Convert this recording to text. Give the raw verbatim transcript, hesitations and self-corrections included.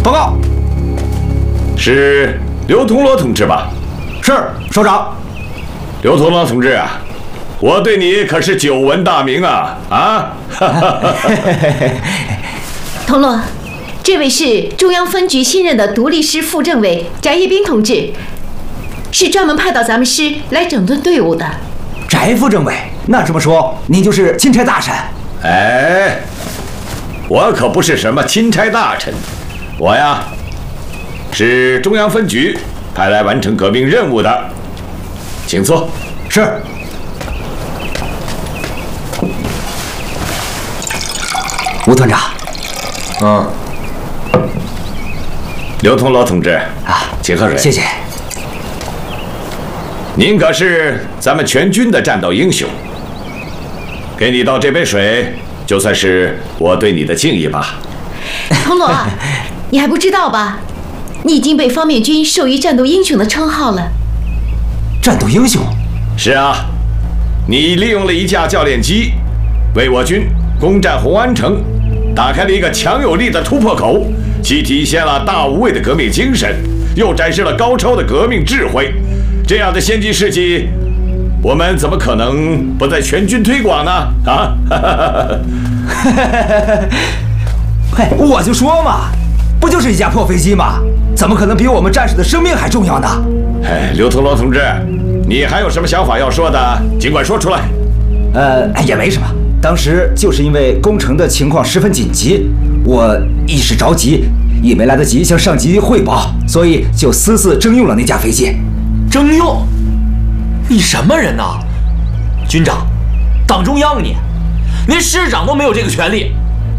报告， 是刘同罗同志吧？ 是，首长。 刘同罗同志啊，我对你可是久闻大名啊啊！ 同罗，这位是中央分局新任的独立师副政委翟业兵同志，是专门派到咱们师来整顿队伍的。 翟副政委，那这么说，您就是钦差大臣？ 哎，我可不是什么钦差大臣，我呀是中央分局派来完成革命任务的，请坐。 是。吴团长。 嗯。刘同罗同志啊， 请喝水。 谢谢。 您可是咱们全军的战斗英雄，给你倒这杯水，就算是我对你的敬意吧。 同罗，你还不知道吧？你已经被方面军授予战斗英雄的称号了。 战斗英雄？ 是啊，你利用了一架教练机，为我军攻占红安城打开了一个强有力的突破口，既体现了大无畏的革命精神，又展示了高超的革命智慧。这样的先进事迹，我们怎么可能不在全军推广呢？啊！ 嘿，我就说嘛，不就是一架破飞机吗？怎么可能比我们战士的生命还重要呢？ 哎，刘同罗同志，你还有什么想法要说的，尽管说出来。 呃，也没什么。当时就是因为工程的情况十分紧急，我一时着急，也没来得及向上级汇报，所以就私自征用了那架飞机。 征用？你什么人呐？军长，党中央你，连师长都没有这个权利。